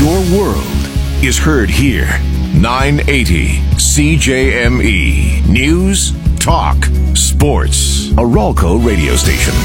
Your world is heard here. 980 CJME. News, talk, sports. A Ralco radio station.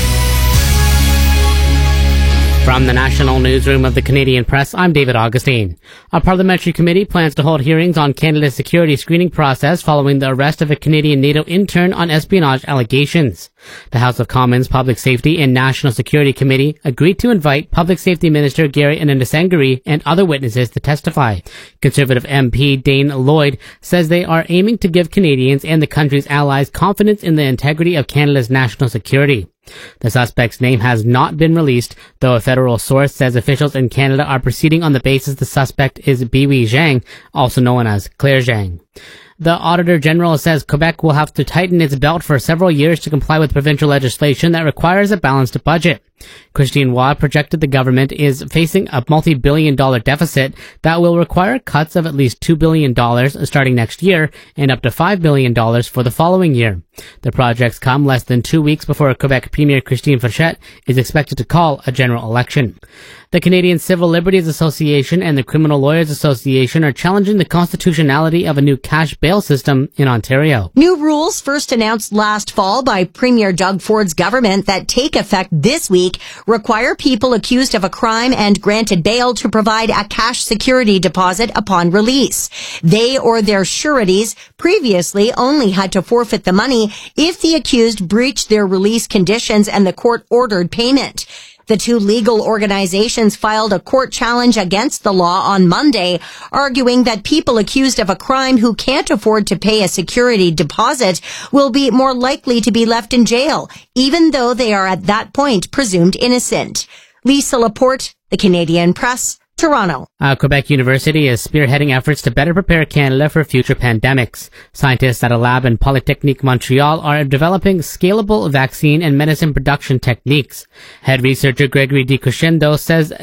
From the National Newsroom of the Canadian Press, I'm David Augustine. A parliamentary committee plans to hold hearings on Canada's security screening process following the arrest of a Canadian NATO intern on espionage allegations. The House of Commons Public Safety and National Security Committee agreed to invite Public Safety Minister Gary Anandasangari and other witnesses to testify. Conservative MP Dane Lloyd says they are aiming to give Canadians and the country's allies confidence in the integrity of Canada's national security. The suspect's name has not been released, though a federal source says officials in Canada are proceeding on the basis the suspect is Biwi Zhang, also known as Claire Zhang. The Auditor General says Quebec will have to tighten its belt for several years to comply with provincial legislation that requires a balanced budget. Christine Waugh projected the government is facing a multi-billion-dollar deficit that will require cuts of at least $2 billion starting next year and up to $5 billion for the following year. The projects come less than 2 weeks before Quebec Premier Christine Frechette is expected to call a general election. The Canadian Civil Liberties Association and the Criminal Lawyers Association are challenging the constitutionality of a new cash bail system in Ontario. New rules first announced last fall by Premier Doug Ford's government that take effect this week require people accused of a crime and granted bail to provide a cash security deposit upon release. They or their sureties previously only had to forfeit the money if the accused breached their release conditions and the court ordered payment. The two legal organizations filed a court challenge against the law on Monday, arguing that people accused of a crime who can't afford to pay a security deposit will be more likely to be left in jail, even though they are at that point presumed innocent. Lisa Laporte, The Canadian Press, Toronto. Quebec University is spearheading efforts to better prepare Canada for future pandemics. Scientists at a lab in Polytechnique Montreal are developing scalable vaccine and medicine production techniques. Head researcher Gregory DiCrescendo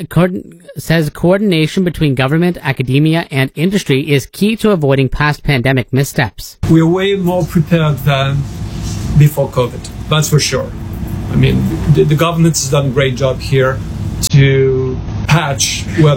says coordination between government, academia, and industry is key to avoiding past pandemic missteps. We're way more prepared than before COVID, that's for sure. I mean, the government has done a great job here to patch where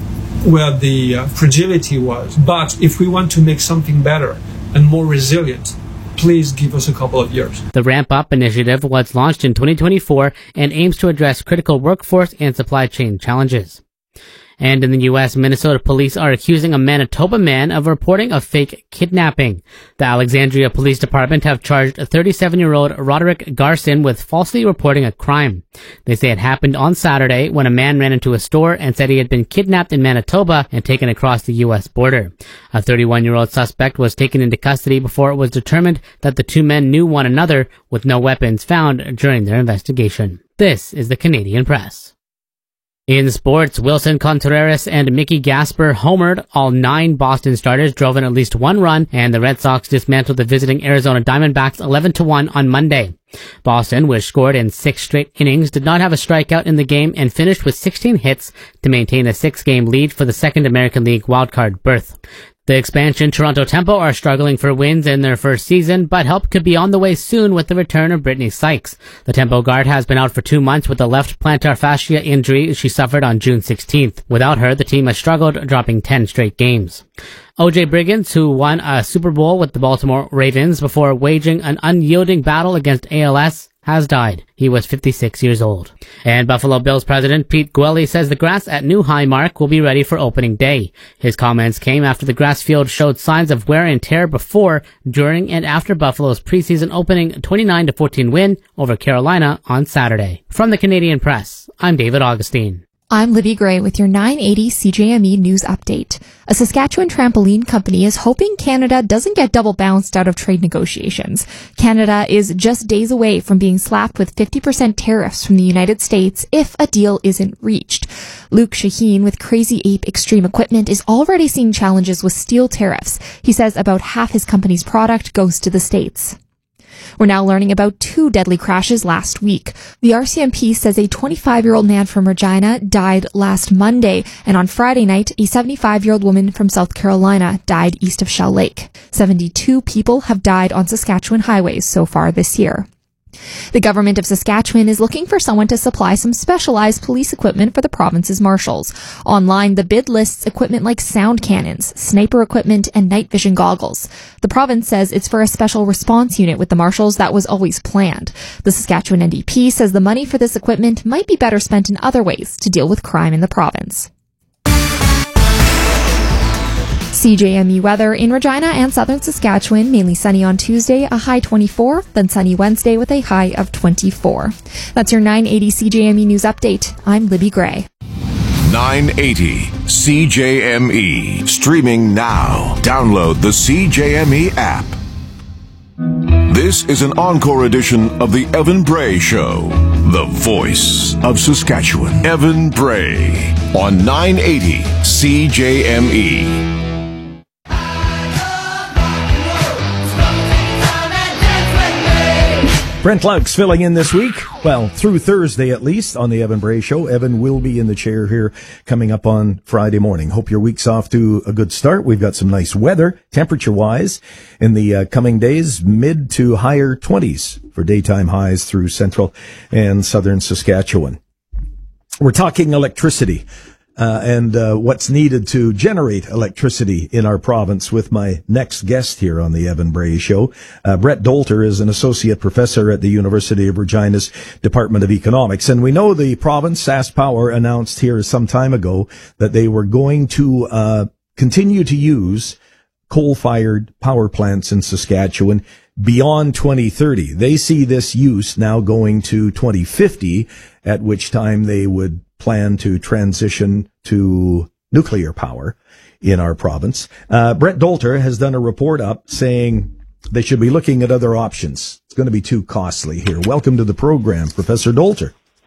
the fragility was. But if we want to make something better and more resilient, please give us a couple of years. The Ramp Up initiative was launched in 2024 and aims to address critical workforce and supply chain challenges. And in the U.S., Minnesota police are accusing a Manitoba man of reporting a fake kidnapping. The Alexandria Police Department have charged 37-year-old Roderick Garson with falsely reporting a crime. They say it happened on Saturday when a man ran into a store and said he had been kidnapped in Manitoba and taken across the U.S. border. A 31-year-old suspect was taken into custody before it was determined that the two men knew one another, with no weapons found during their investigation. This is the Canadian Press. In sports, Wilson Contreras and Mickey Gasper homered. All 9 Boston starters drove in at least one run, and the Red Sox dismantled the visiting Arizona Diamondbacks 11-1 on Monday. Boston, which scored in 6 straight innings, did not have a strikeout in the game and finished with 16 hits to maintain a 6-game lead for the second American League wildcard berth. The expansion Toronto Tempo are struggling for wins in their first season, but help could be on the way soon with the return of Brittany Sykes. The Tempo guard has been out for 2 months with a left plantar fascia injury she suffered on June 16th. Without her, the team has struggled, dropping 10 straight games. O.J. Briggs, who won a Super Bowl with the Baltimore Ravens before waging an unyielding battle against ALS, has died. He was 56 years old. And Buffalo Bills president Pete Gwelly says the grass at New Highmark will be ready for opening day. His comments came after the grass field showed signs of wear and tear before, during, and after Buffalo's preseason opening 29-14 win over Carolina on Saturday. From the Canadian Press, I'm David Augustine. I'm Libby Gray with your 980 CJME News Update. A Saskatchewan trampoline company is hoping Canada doesn't get double bounced out of trade negotiations. Canada is just days away from being slapped with 50% tariffs from the United States if a deal isn't reached. Luke Shaheen with Crazy Ape Extreme Equipment is already seeing challenges with steel tariffs. He says about half his company's product goes to the States. We're now learning about 2 deadly crashes last week. The RCMP says a 25-year-old man from Regina died last Monday, and on Friday night, a 75-year-old woman from South Carolina died east of Shell Lake. 72 people have died on Saskatchewan highways so far this year. The government of Saskatchewan is looking for someone to supply some specialized police equipment for the province's marshals. Online, the bid lists equipment like sound cannons, sniper equipment, and night vision goggles. The province says it's for a special response unit with the marshals that was always planned. The Saskatchewan NDP says the money for this equipment might be better spent in other ways to deal with crime in the province. CJME weather in Regina and southern Saskatchewan, mainly sunny on Tuesday, a high 24, then sunny Wednesday with a high of 24. That's your 980 CJME news update. I'm Libby Gray. 980 CJME. Streaming now. Download the CJME app. This is an encore edition of the Evan Bray Show. The voice of Saskatchewan. Evan Bray on 980 CJME. Brent Laux filling in this week, well, through Thursday at least, on the Evan Bray Show. Evan will be in the chair here coming up on Friday morning. Hope your week's off to a good start. We've got some nice weather, temperature-wise, in the coming days, mid to higher 20s for daytime highs through central and southern Saskatchewan. We're talking electricity. And what's needed to generate electricity in our province with my next guest here on the Evan Bray Show. Brett Dolter is an associate professor at the University of Regina's Department of Economics. And we know the province, SaskPower, announced here some time ago that they were going to continue to use coal-fired power plants in Saskatchewan beyond 2030. They see this use now going to 2050, at which time they would plan to transition to nuclear power in our province. Brett Dolter has done a report up saying they should be looking at other options. It's going to be too costly here. Welcome to the program, Professor Dolter.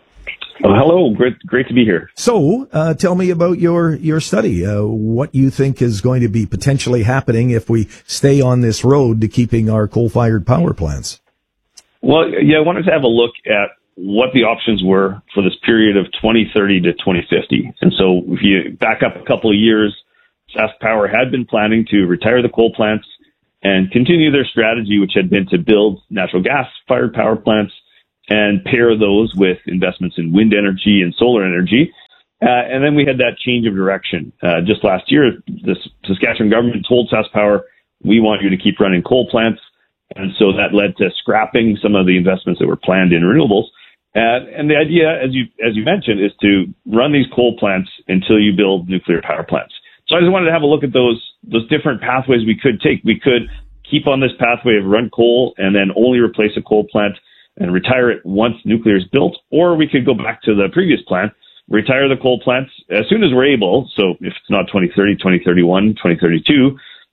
Oh, hello. Great to be here. So, tell me about your study. What you think is going to be potentially happening if we stay on this road to keeping our coal-fired power plants? Well, yeah, I wanted to have a look at what the options were for this period of 2030 to 2050. And so if you back up a couple of years, SaskPower had been planning to retire the coal plants and continue their strategy, which had been to build natural gas-fired power plants and pair those with investments in wind energy and solar energy. And then we had that change of direction. Just last year, the Saskatchewan government told SaskPower, we want you to keep running coal plants. And so that led to scrapping some of the investments that were planned in renewables. And the idea, as you mentioned, is to run these coal plants until you build nuclear power plants. So I just wanted to have a look at those different pathways we could take. We could keep on this pathway of run coal and then only replace a coal plant and retire it once nuclear is built, or we could go back to the previous plan, retire the coal plants as soon as we're able. So if it's not 2030, 2031, 2032,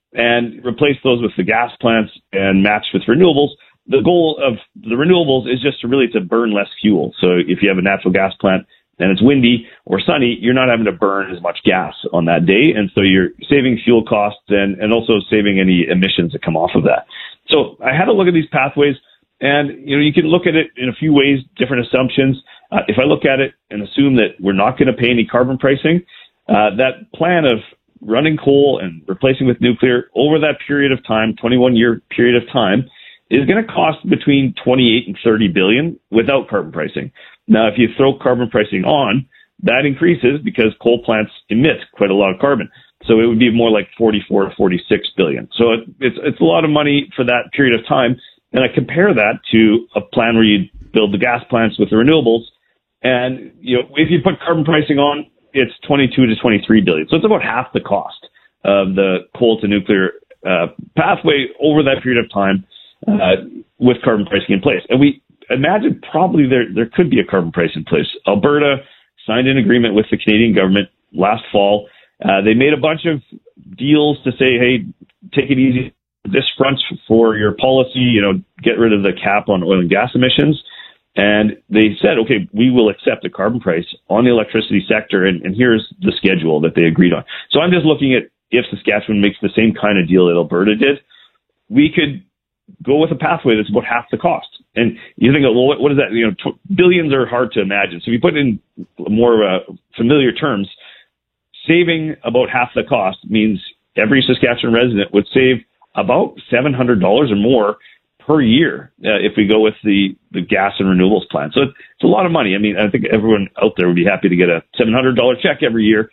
and replace those with the gas plants and match with renewables. The goal of the renewables is just to burn less fuel. So if you have a natural gas plant and it's windy or sunny, you're not having to burn as much gas on that day. And so you're saving fuel costs and also saving any emissions that come off of that. So I had a look at these pathways, and you can look at it in a few ways, different assumptions. If I look at it and assume that we're not going to pay any carbon pricing, that plan of running coal and replacing with nuclear over that period of time, 21-year period of time, is going to cost between 28 and 30 billion without carbon pricing. Now, if you throw carbon pricing on, that increases because coal plants emit quite a lot of carbon. So it would be more like 44 to 46 billion. So it's a lot of money for that period of time. And I compare that to a plan where you build the gas plants with the renewables. And, if you put carbon pricing on, it's 22 to 23 billion. So it's about half the cost of the coal to nuclear pathway over that period of time. With carbon pricing in place. And we imagine probably there could be a carbon price in place. Alberta signed an agreement with the Canadian government last fall. They made a bunch of deals to say, hey, take it easy this front for your policy, get rid of the cap on oil and gas emissions. And they said, okay, we will accept a carbon price on the electricity sector. And here's the schedule that they agreed on. So I'm just looking at if Saskatchewan makes the same kind of deal that Alberta did, we could go with a pathway that's about half the cost. And you think, well, what is that? Billions are hard to imagine. So if you put it in more familiar terms, saving about half the cost means every Saskatchewan resident would save about $700 or more per year if we go with the gas and renewables plan. So it's a lot of money. I mean, I think everyone out there would be happy to get a $700 check every year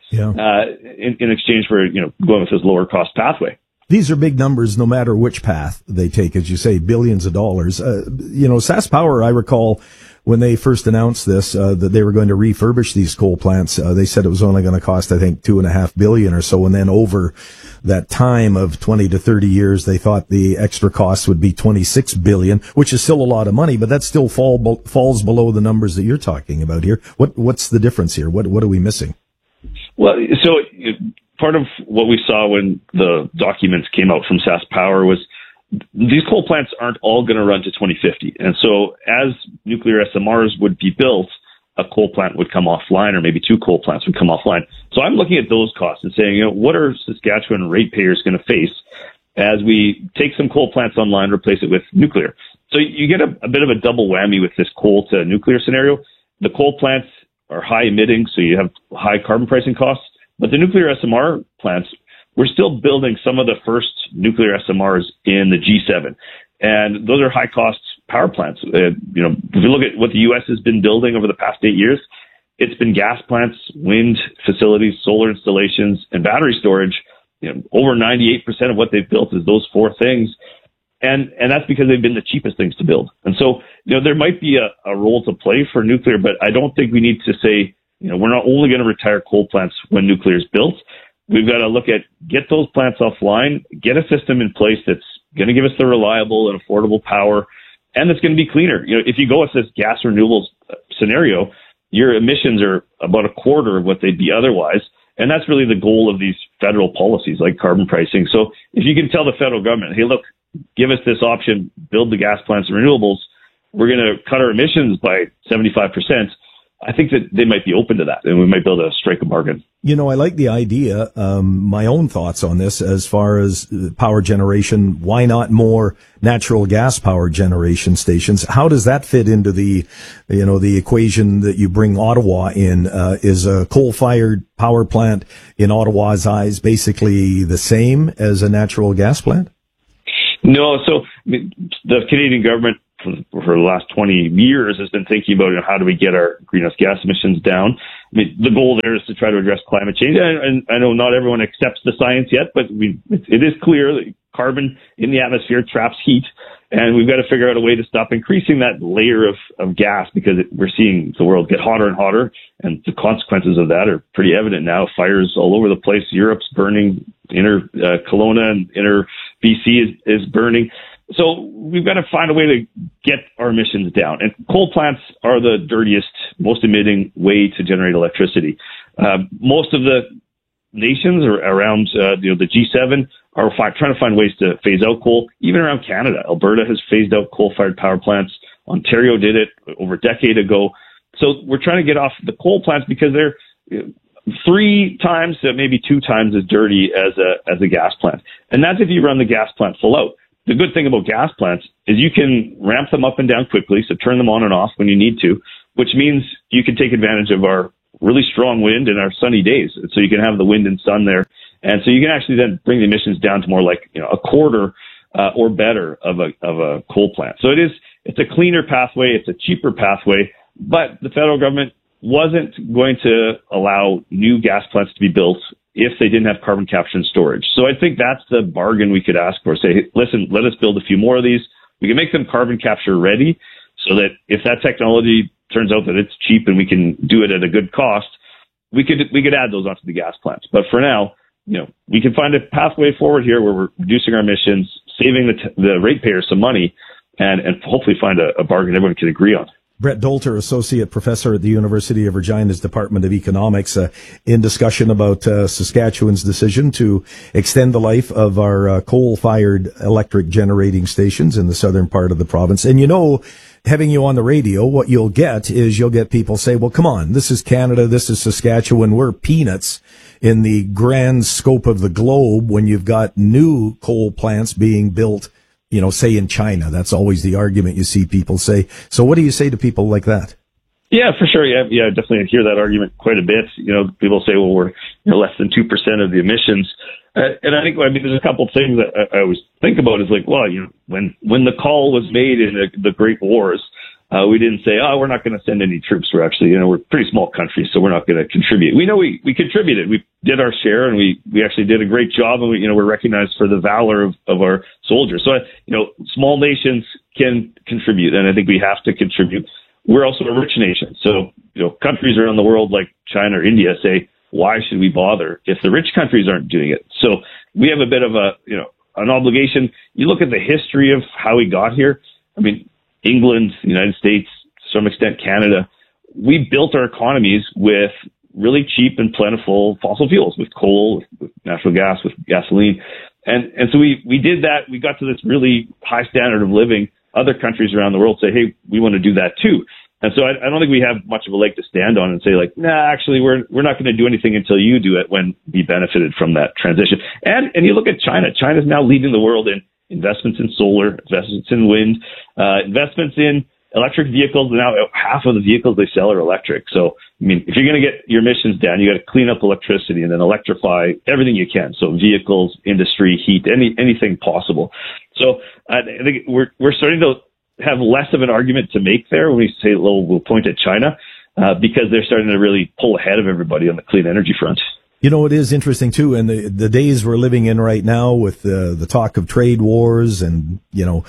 in exchange for going with this lower cost pathway. These are big numbers no matter which path they take, as you say, billions of dollars. SaskPower, I recall when they first announced this, that they were going to refurbish these coal plants, they said it was only going to cost, I think, $2.5 billion or so. And then over that time of 20 to 30 years, they thought the extra cost would be $26 billion, which is still a lot of money, but that still falls below the numbers that you're talking about here. What's the difference here? What are we missing? Well, so part of what we saw when the documents came out from SaskPower was these coal plants aren't all going to run to 2050. And so as nuclear SMRs would be built, a coal plant would come offline, or maybe two coal plants would come offline. So I'm looking at those costs and saying, what are Saskatchewan ratepayers going to face as we take some coal plants online, replace it with nuclear? So you get a bit of a double whammy with this coal to nuclear scenario. The coal plants are high emitting, so you have high carbon pricing costs. But the nuclear SMR plants, we're still building some of the first nuclear SMRs in the G7. And those are high cost power plants. If you look at what the U.S. has been building over the past 8 years, it's been gas plants, wind facilities, solar installations, and battery storage. Over 98% of what they've built is those four things. And that's because they've been the cheapest things to build. And so, there might be a role to play for nuclear, but I don't think we need to say, we're not only going to retire coal plants when nuclear is built. We've got to look at get those plants offline, get a system in place that's going to give us the reliable and affordable power, and it's going to be cleaner. If you go with this gas renewables scenario, your emissions are about a quarter of what they'd be otherwise. And that's really the goal of these federal policies like carbon pricing. So if you can tell the federal government, hey, look, give us this option, build the gas plants and renewables, we're going to cut our emissions by 75%. I think that they might be open to that, and we might be able to strike a bargain. I like the idea. My own thoughts on this as far as power generation. Why not more natural gas power generation stations? How does that fit into the equation that you bring Ottawa in? Is a coal-fired power plant in Ottawa's eyes basically the same as a natural gas plant? No. So the Canadian government for the last 20 years has been thinking about how do we get our greenhouse gas emissions down. The goal there is to try to address climate change. And I know not everyone accepts the science yet, but it is clear that carbon in the atmosphere traps heat, and we've got to figure out a way to stop increasing that layer of gas, because we're seeing the world get hotter and hotter, and the consequences of that are pretty evident now. Fires all over the place. Europe's burning. Inner Kelowna and inner BC is burning. So we've got to find a way to get our emissions down. And coal plants are the dirtiest, most emitting way to generate electricity. Most of the nations around the G7 are trying to find ways to phase out coal. Even around Canada, Alberta has phased out coal-fired power plants. Ontario did it over a decade ago. So we're trying to get off the coal plants because they're 3 times to maybe 2 times as dirty as a gas plant. And that's if you run the gas plant full out. The good thing about gas plants is you can ramp them up and down quickly, so turn them on and off when you need to, which means you can take advantage of our really strong wind and our sunny days. So you can have the wind and sun there. And so you can actually then bring the emissions down to more like a quarter or better of a coal plant. So it's a cleaner pathway, it's a cheaper pathway, but the federal government wasn't going to allow new gas plants to be built if they didn't have carbon capture and storage. So I think that's the bargain we could ask for. Say, listen, let us build a few more of these. We can make them carbon capture ready so that if that technology turns out that it's cheap and we can do it at a good cost, we could add those onto the gas plants. But for now, we can find a pathway forward here where we're reducing our emissions, saving the ratepayers some money, and hopefully find a bargain everyone can agree on. Brett Dolter, Associate Professor at the University of Regina's Department of Economics, in discussion about Saskatchewan's decision to extend the life of our coal-fired electric generating stations in the southern part of the province. And having you on the radio, what you'll get people say, well, come on, this is Canada, this is Saskatchewan, we're peanuts in the grand scope of the globe when you've got new coal plants being built, say in China. That's always the argument you see people say. So what do you say to people like that? Yeah, for sure. Yeah, definitely hear that argument quite a bit. People say, well, we're less than 2% of the emissions. And I think, there's a couple of things that I always think about is like, well, when the call was made in the Great Wars, we didn't say, we're not going to send any troops. We're actually, we're a pretty small country, so we're not going to contribute. We know we contributed. We did our share, and we actually did a great job, and we're recognized for the valor of our soldiers. So, small nations can contribute, and I think we have to contribute. We're also a rich nation. So, countries around the world like China or India say, why should we bother if the rich countries aren't doing it? So we have a bit of an obligation. You look at the history of how we got here. England, the United States, to some extent Canada, we built our economies with really cheap and plentiful fossil fuels, with coal, with natural gas, with gasoline. And so we did that. We got to this really high standard of living. Other countries around the world say, hey, we want to do that too. And so I don't think we have much of a leg to stand on and say like, nah, actually, we're not going to do anything until you do it, when we benefited from that transition. And you look at China. China's now leading the world in investments in solar, investments in wind, investments in electric vehicles. Now half of the vehicles they sell are electric. So, if you're going to get your emissions down, you got to clean up electricity and then electrify everything you can. So vehicles, industry, heat, anything possible. So I think we're starting to have less of an argument to make there when we say, we'll point at China, because they're starting to really pull ahead of everybody on the clean energy front. It is interesting too, and the days we're living in right now with the talk of trade wars and,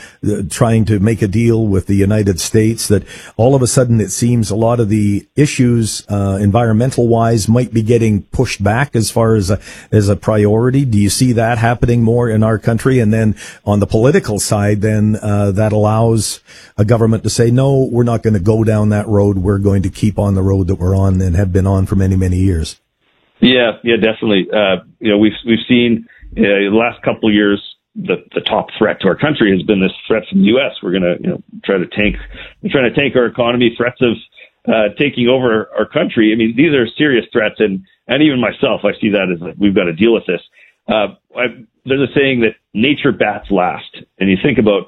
trying to make a deal with the United States, that all of a sudden it seems a lot of the issues, environmental wise, might be getting pushed back as far as a priority. Do you see that happening more in our country? And then on the political side, then, that allows a government to say, no, we're not going to go down that road. We're going to keep on the road that we're on and have been on for many, many years. Yeah, definitely. We've seen the last couple of years, the top threat to our country has been this threat from the U.S. We're going to, trying to tank our economy, threats of taking over our country. These are serious threats, and even myself, I see that as like, we've got to deal with this. There's a saying that nature bats last, and you think about,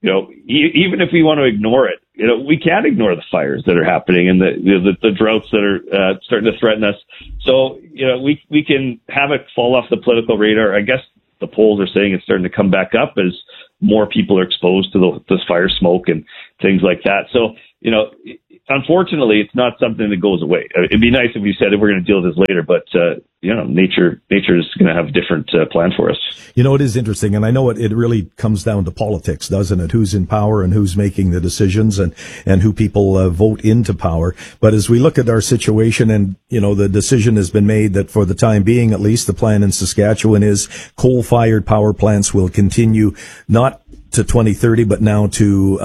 even if we want to ignore it, we can't ignore the fires that are happening and the droughts that are starting to threaten us. So, we can have it fall off the political radar. I guess the polls are saying it's starting to come back up as more people are exposed to this fire smoke and things like that. So, unfortunately, it's not something that goes away. It'd be nice if we said we're going to deal with this later, but nature is going to have a different plan for us. It is interesting, and I know it really comes down to politics, doesn't it? Who's in power and who's making the decisions, and who people vote into power. But as we look at our situation, and the decision has been made that for the time being, at least, the plan in Saskatchewan is coal-fired power plants will continue not to 2030, but now to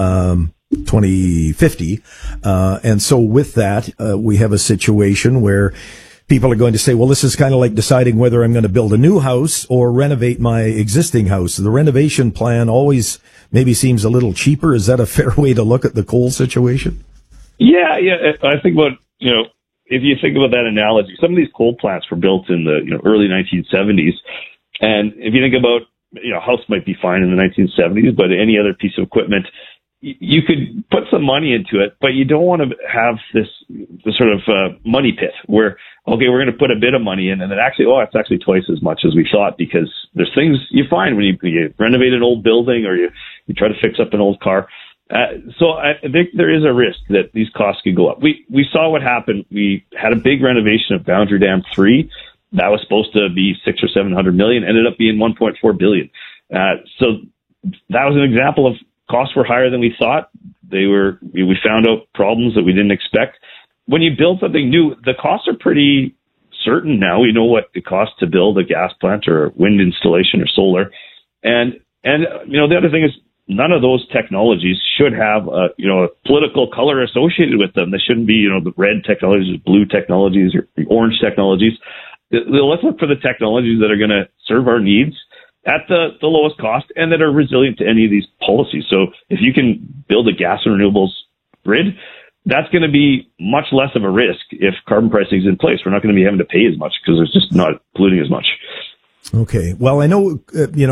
2050. And so with that, we have a situation where people are going to say, well, this is kind of like deciding whether I'm going to build a new house or renovate my existing house. The renovation plan always maybe seems a little cheaper. Is that a fair way to look at the coal situation? Yeah. I think about, if you think about that analogy, some of these coal plants were built in the early 1970s. And if you think about, a house might be fine in the 1970s, but any other piece of equipment, you could put some money into it, but you don't want to have this sort of money pit where, okay, we're going to put a bit of money in, and then actually, it's actually twice as much as we thought, because there's things you find when you renovate an old building or you try to fix up an old car. So I think there is a risk that these costs could go up. We saw what happened. We had a big renovation of Boundary Dam 3. That was supposed to be $600 or $700 million, ended up being $1.4 billion. So that was an example of costs were higher than we thought. We found out problems that we didn't expect. When you build something new, the costs are pretty certain now. We know what it costs to build a gas plant or a wind installation or solar. And the other thing is, none of those technologies should have a political color associated with them. They shouldn't be, the red technologies, blue technologies, or the orange technologies. Let's look for the technologies that are going to serve our needs at the lowest cost and that are resilient to any of these policies. So if you can build a gas and renewables grid, that's going to be much less of a risk if carbon pricing is in place. We're not going to be having to pay as much because it's just not polluting as much. Okay. Well, I know,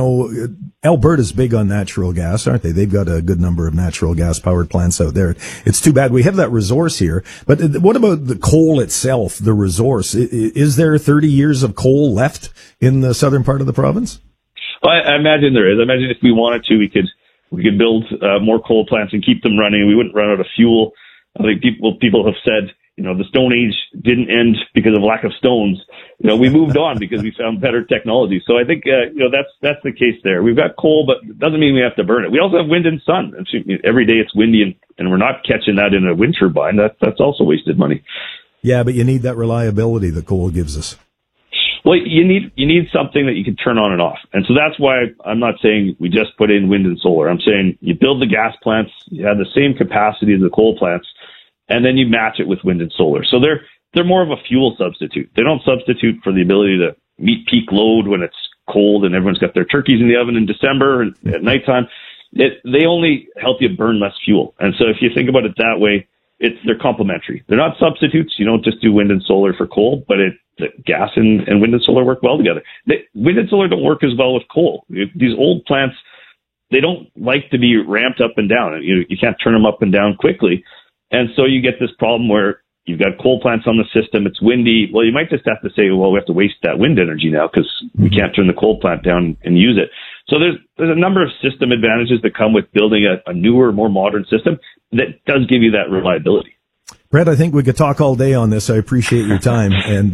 Alberta's big on natural gas, aren't they? They've got a good number of natural gas powered plants out there. It's too bad we have that resource here. But what about the coal itself, the resource? Is there 30 years of coal left in the southern part of the province? Well, I imagine there is. I imagine if we wanted to, we could build more coal plants and keep them running. We wouldn't run out of fuel. I think people have said, the Stone Age didn't end because of lack of stones. We moved on because we found better technology. So I think, that's the case there. We've got coal, but it doesn't mean we have to burn it. We also have wind and sun. Every day it's windy and we're not catching that in a wind turbine. That's also wasted money. Yeah, but you need that reliability that coal gives us. Well, you need something that you can turn on and off. And so that's why I'm not saying we just put in wind and solar. I'm saying you build the gas plants, you have the same capacity as the coal plants, and then you match it with wind and solar. So they're more of a fuel substitute. They don't substitute for the ability to meet peak load when it's cold and everyone's got their turkeys in the oven in December and at nighttime. They only help you burn less fuel. And so if you think about it that way, they're complementary. They're not substitutes. You don't just do wind and solar for coal, but gas and wind and solar work well together. Wind and solar don't work as well with coal. These old plants, they don't like to be ramped up and down. You can't turn them up and down quickly. And so you get this problem where you've got coal plants on the system, it's windy. Well, you might just have to say, well, we have to waste that wind energy now because we can't turn the coal plant down and use it. So there's a number of system advantages that come with building a newer, more modern system that does give you that reliability. Brett, I think we could talk all day on this. I appreciate your time and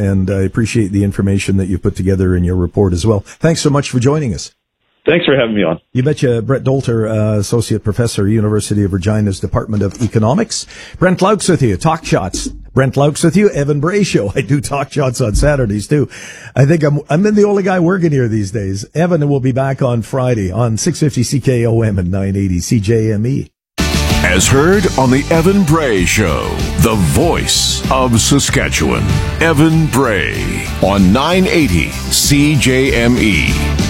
I appreciate the information that you put together in your report as well. Thanks so much for joining us. Thanks for having me on. You betcha. Brett Dolter, Associate Professor, University of Regina's Department of Economics. Brent Laux with you. Talk Shots. Brent Laux with you. Evan Bray Show. I do Talk Shots on Saturdays too. I think I'm the only guy working here these days. Evan will be back on Friday on 650 CKOM and 980 CJME. As heard on the Evan Bray Show, the voice of Saskatchewan. Evan Bray on 980 CJME.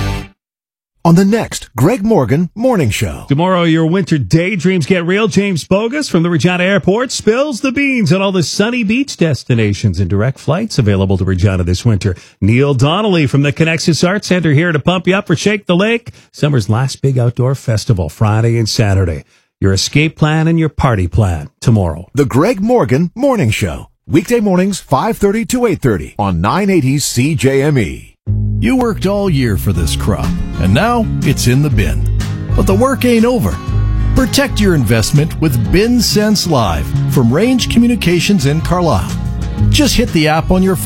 On the next Greg Morgan Morning Show. Tomorrow, your winter daydreams get real. James Bogus from the Regina Airport spills the beans on all the sunny beach destinations and direct flights available to Regina this winter. Neil Donnelly from the Connexus Arts Center here to pump you up for Shake the Lake, summer's last big outdoor festival, Friday and Saturday. Your escape plan and your party plan tomorrow. The Greg Morgan Morning Show. Weekday mornings, 5:30 to 8:30 on 980 CJME. You worked all year for this crop, and now it's in the bin. But the work ain't over. Protect your investment with BinSense Live from Range Communications in Carlisle. Just hit the app on your phone.